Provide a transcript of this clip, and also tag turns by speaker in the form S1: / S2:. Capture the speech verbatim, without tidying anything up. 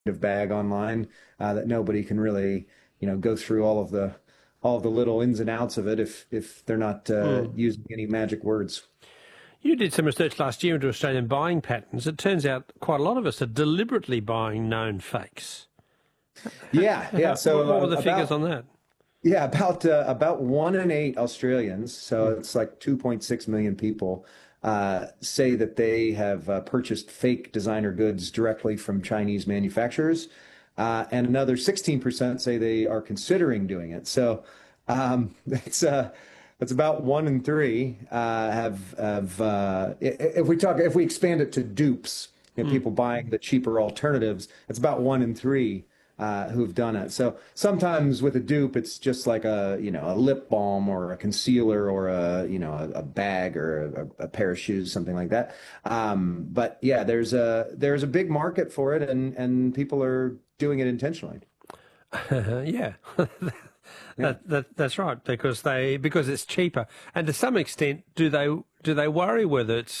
S1: of bag online uh, that nobody can really, you know, go through all of the all of the little ins and outs of it if if they're not uh,
S2: Mm.
S1: using any magic words.
S2: You did some research last year into Australian buying patterns. It turns out quite a lot of us are deliberately buying known fakes.
S1: Yeah, yeah.
S2: How, what
S1: So
S2: what were
S1: uh,
S2: the figures
S1: about
S2: on that?
S1: yeah about uh, about one in eight Australians, so
S2: Mm.
S1: it's like two point six million people, uh, say that they have uh, purchased fake designer goods directly from Chinese manufacturers, uh, and another sixteen percent say they are considering doing it. So um, it's uh, it's about one in three uh, have have uh, if we talk if we expand it to dupes, you know,
S2: Mm.
S1: people buying the cheaper alternatives, it's about one in three uh, who've done it. So sometimes with a dupe, it's just like a, you know, a lip balm or a concealer or a, you know, a, a bag or a, a pair of shoes, something like that. Um, but yeah, there's a there's a big market for it, and and people are doing it intentionally.
S2: Yeah,
S1: Yeah.
S2: that, that that's right because they because it's cheaper, and to some extent, do they do they worry whether it's